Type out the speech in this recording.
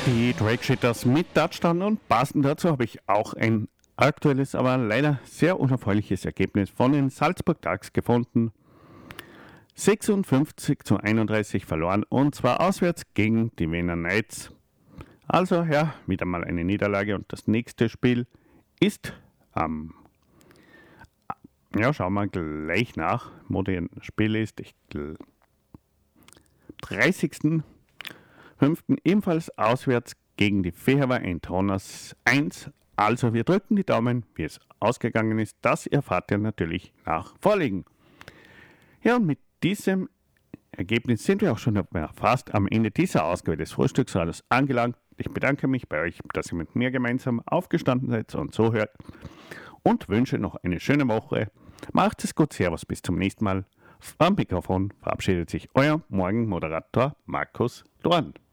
Die Drake-Shitters mit Touchdown und passend dazu habe ich auch ein aktuelles, aber leider sehr unerfreuliches Ergebnis von den Salzburg Ducks gefunden. 56:31 verloren und zwar auswärts gegen die Wiener Knights. Also ja, wieder mal eine Niederlage und das nächste Spiel ist am schauen wir gleich nach, wo das Spiel ist. 30.05. ebenfalls auswärts gegen die Fehervar Entonners 1. Also wir drücken die Daumen, wie es ausgegangen ist. Das erfahrt ihr natürlich nach Vorliegen. Ja, und mit diesem Ergebnis sind wir auch schon fast am Ende dieser Ausgabe des Frühstücksradios angelangt. Ich bedanke mich bei euch, dass ihr mit mir gemeinsam aufgestanden seid und so hört und wünsche noch eine schöne Woche. Macht es gut, Servus, bis zum nächsten Mal. Am Mikrofon verabschiedet sich euer Morgenmoderator Markus Dorn.